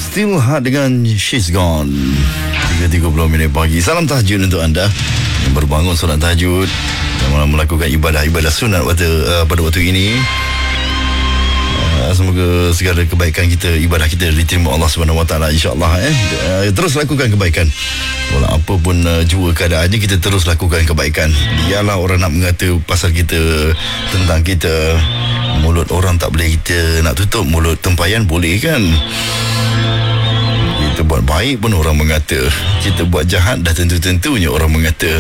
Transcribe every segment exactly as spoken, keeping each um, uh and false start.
Still Hard dengan She's Gone. tiga tiga puluh minit pagi. Salam tahajud untuk anda yang baru bangun solat tahajud, yang melakukan ibadah-ibadah sunat pada, uh, pada waktu ini. uh, Semoga segala kebaikan kita, ibadah kita diterima Allah subhanahu wa taala, insya-Allah. eh. uh, Terus lakukan kebaikan. Walau apa pun uh, jua keadaannya, kita terus lakukan kebaikan. Biarlah orang nak mengata pasal kita, tentang kita. Mulut orang tak boleh kita nak tutup, mulut tempayan boleh kan. Kita buat baik pun orang mengata, kita buat jahat dah tentu-tentunya orang mengata.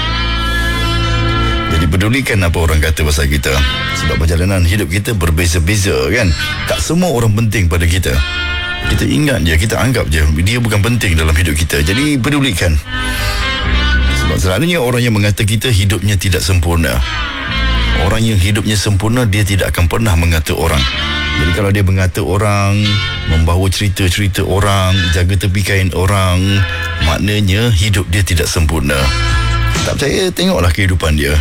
Jadi pedulikan apa orang kata pasal kita, sebab perjalanan hidup kita berbeza-beza kan. Tak semua orang penting pada kita. Kita ingat je, kita anggap je dia bukan penting dalam hidup kita. Jadi pedulikan. Sebab selalunya orang yang mengata kita hidupnya tidak sempurna. Orang yang hidupnya sempurna, dia tidak akan pernah mengata orang. Jadi kalau dia mengata orang, membawa cerita-cerita orang, jaga tepi kain orang, maknanya hidup dia tidak sempurna. Tak percaya, tengoklah kehidupan dia.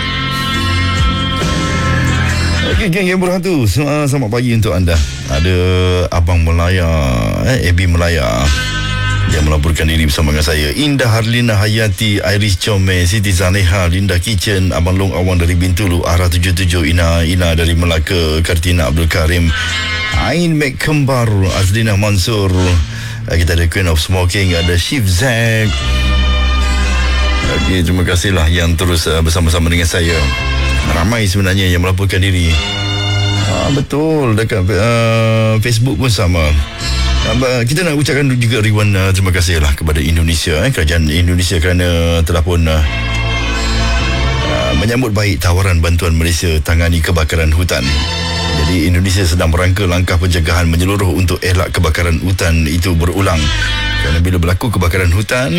Okey, geng-geng berhantu, selamat pagi untuk anda. Ada Abang Melaya, eh, Abi Melaya yang melaporkan diri bersama dengan saya. Indah Harlina Hayati, Iris Comel, Siti Zaleha, Linda Kitchen, Abang Long Awang dari Bintulu, Ara tujuh tujuh, Ina Ina dari Melaka, Kartina Abdul Karim, Ain Mek Kembar, Azlina Mansur. Kita ada Queen of Smoking, ada Chief Zack. Okay, terima kasihlah yang terus uh, bersama-sama dengan saya. Ramai sebenarnya yang melaporkan diri. Ah, betul, dekat uh, Facebook pun sama. Kita nak ucapkan juga ribuan uh, terima kasih lah kepada Indonesia, eh, kerajaan Indonesia kerana telah pun uh, uh, menyambut baik tawaran bantuan Malaysia tangani kebakaran hutan. Jadi Indonesia sedang merangka langkah pencegahan menyeluruh untuk elak kebakaran hutan itu berulang. Kerana bila berlaku kebakaran hutan,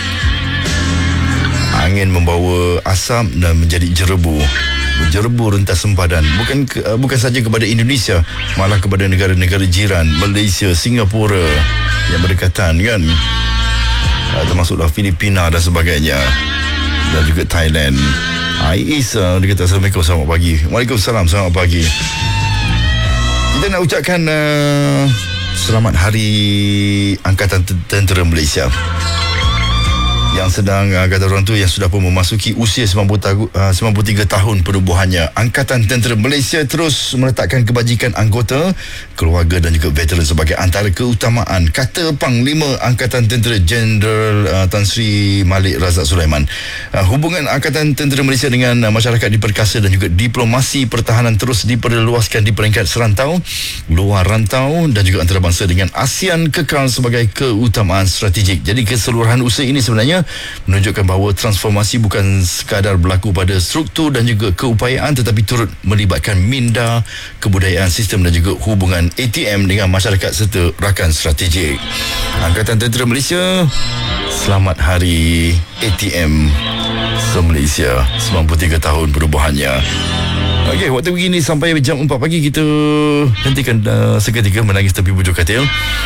angin membawa asap dan menjadi jerebu. Menjerebu rentas sempadan, bukan ke, uh, bukan saja kepada Indonesia, malah kepada negara-negara jiran, Malaysia, Singapura yang berdekatan kan, uh, termasuklah Filipina dan sebagainya, dan juga Thailand. Ais uh, dia kata Assalamualaikum, selamat pagi. Waalaikumsalam, selamat pagi. Kita nak ucapkan uh, selamat Hari Angkatan Tentera Malaysia yang sedang, uh, kata orang tu, yang sudah pun memasuki usia sembilan puluh tahun, uh, sembilan puluh tiga tahun penubuhannya. Angkatan Tentera Malaysia terus meletakkan kebajikan anggota, keluarga dan juga veteran sebagai antara keutamaan, kata Panglima Angkatan Tentera Jeneral uh, Tan Sri Malik Razak Sulaiman. Uh, hubungan Angkatan Tentera Malaysia dengan uh, masyarakat diperkasa dan juga diplomasi pertahanan terus diperluaskan di peringkat serantau, luar rantau dan juga antarabangsa dengan ASEAN kekal sebagai keutamaan strategik. Jadi keseluruhan usaha ini sebenarnya menunjukkan bahawa transformasi bukan sekadar berlaku pada struktur dan juga keupayaan, tetapi turut melibatkan minda, kebudayaan, sistem dan juga hubungan A T M dengan masyarakat serta rakan strategik. Angkatan Tentera Malaysia, selamat Hari A T M se-Malaysia, sembilan puluh tiga tahun perubahannya. Okey, waktu begini sampai jam empat pagi kita hentikan uh, seketika menangis tepi bujur katil.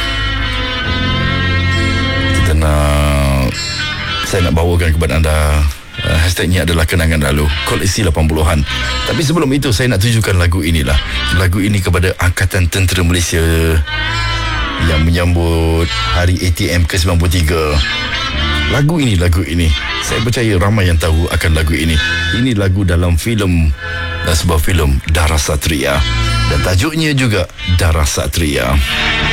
Kita nak Saya nak bawakan kepada anda, uh, hashtagnya adalah kenangan lalu, koleksi lapan puluhan. Tapi sebelum itu saya nak tujukan lagu inilah. Lagu ini kepada Angkatan Tentera Malaysia yang menyambut Hari A T M ke sembilan puluh tiga. Lagu ini, lagu ini saya percaya ramai yang tahu akan lagu ini. Ini lagu dalam filem, dan sebuah filem Darah Satria, dan tajuknya juga Darah Satria.